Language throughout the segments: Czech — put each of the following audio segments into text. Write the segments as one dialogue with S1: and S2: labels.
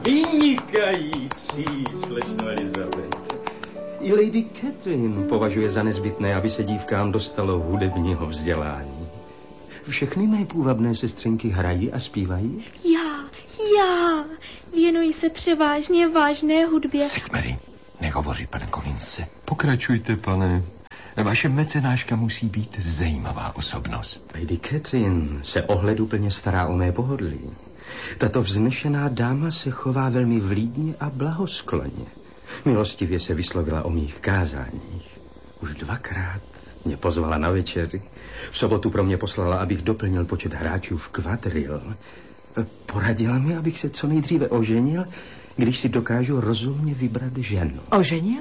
S1: Vynikající, slečno Elizabeth. I Lady Catherine považuje za nezbytné, aby se dívkám dostalo hudebního vzdělání. Všechny mé půvabné sestřenky hrají a zpívají?
S2: Já. Věnuji se převážně vážné hudbě.
S3: Seď, Mary, nehovoří, pane Collinse. Pokračujte, pane. Vaše mecenáška musí být zajímavá osobnost.
S1: Lady Catherine se ohleduplně stará o mé pohodlí. Tato vznešená dáma se chová velmi vlídně a blahoskloně. Milostivě se vyslovila o mých kázáních. Už 2krát mě pozvala na večeři. V sobotu pro mě poslala, abych doplnil počet hráčů v kvadril. Poradila mi, abych se co nejdříve oženil, když si dokážu rozumně vybrat ženu.
S4: Oženil?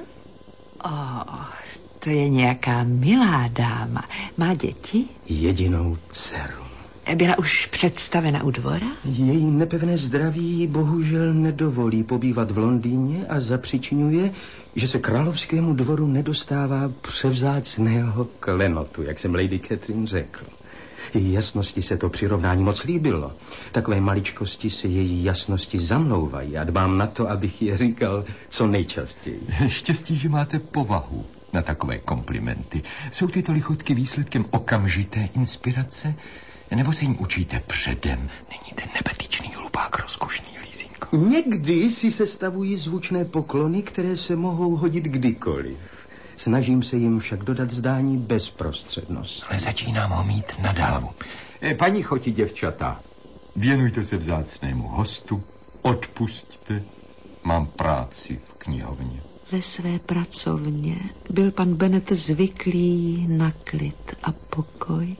S4: To je nějaká milá dáma. Má děti?
S1: Jedinou dceru.
S4: Byla už představena u dvora?
S1: Její nepevné zdraví jí bohužel nedovolí pobývat v Londýně a zapřičňuje, že se královskému dvoru nedostává převzácného klenotu, jak jsem Lady Catherine řekl. Její jasnosti se to přirovnání moc líbilo. Takové maličkosti se její jasnosti zamlouvají a dbám na to, abych je říkal co nejčastěji.
S3: Štěstí, že máte povahu na takové komplimenty. Jsou tyto lichotky výsledkem okamžité inspirace? Nebo se jim učíte předem? Není ten nebetyčný hlupák rozkošný, Lízinko?
S1: Někdy si sestavují zvučné poklony, které se mohou hodit kdykoliv. Snažím se jim však dodat zdání bezprostřednost.
S3: Ale začínám ho mít nad hlavu. Paní choti, děvčata, věnujte se vzácnému hostu, odpusťte, mám práci v knihovně.
S4: Ve své pracovně byl pan Bennet zvyklý na klid a pokoj.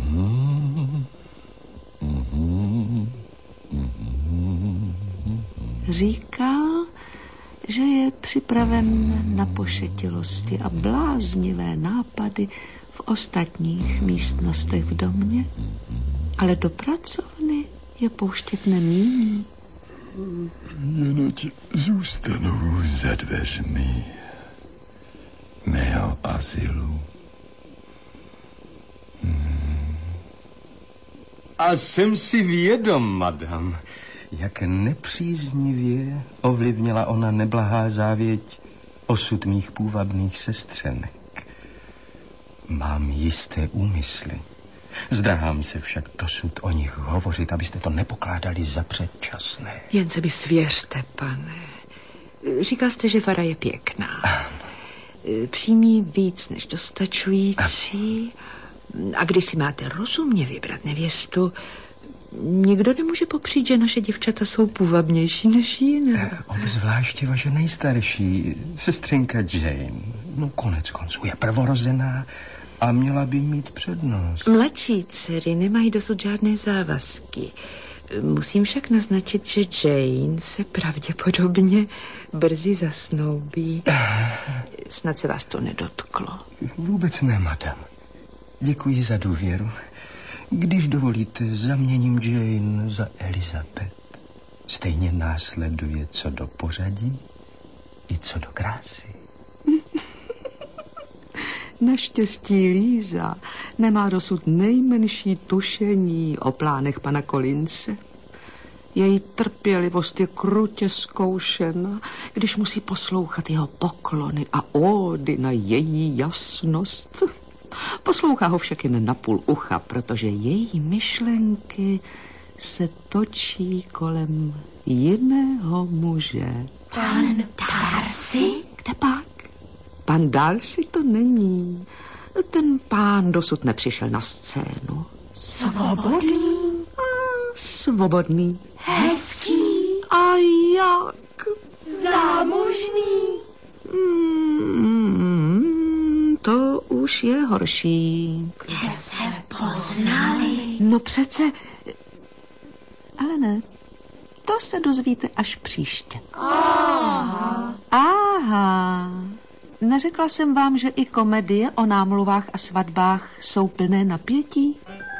S4: Říkal, že je připraven na pošetilosti a bláznivé nápady v ostatních místnostech v domě, ale do pracovny je pouštět nemíní.
S3: Jenoť zůstanou za dveřmi mého azylu.
S1: A jsem si vědom, madam, jak nepříznivě ovlivnila ona neblahá závěť osud mých půvabných sestřenek. Mám jisté úmysly. Zdráhám se však dosud o nich hovořit, abyste to nepokládali za předčasné.
S4: Jen se mi svěřte, pane. Říkal jste, že Fara je pěkná.
S1: Ano.
S4: Přímí víc než dostačující. A když si máte rozumně vybrat nevěstu, nikdo nemůže popřít, že naše děvčata jsou půvabnější než jiné.
S1: Obzvláště vaše nejstarší, sestřenka Jane. No konec konců je prvorozená a měla by mít přednost.
S4: Mladší dcery nemají dosud žádné závazky. Musím však naznačit, že Jane se pravděpodobně brzy zasnoubí. Snad se vás to nedotklo.
S1: Vůbec ne, madam. Děkuji za důvěru. Když dovolíte, zaměním Jane za Elizabeth. Stejně následuje co do pořadí i co do krásy.
S4: Naštěstí Líza nemá dosud nejmenší tušení o plánech pana Collinse. Její trpělivost je krutě zkoušena, když musí poslouchat jeho poklony a ódy na její jasnost. Poslouchá ho však jen na půl ucha, protože její myšlenky se točí kolem jiného muže.
S2: Pan Darcy?
S4: Kde pak? Pan Darcy to není. Ten pán dosud nepřišel na scénu.
S2: Svobodný?
S4: Svobodný.
S2: Hezký?
S4: A jak?
S2: Zámožný?
S4: To už je horší.
S2: Kde se poznali?
S4: No přece... Ale ne, to se dozvíte až příště. Aha. Neřekla jsem vám, že i komedie o námluvách a svatbách jsou plné napětí?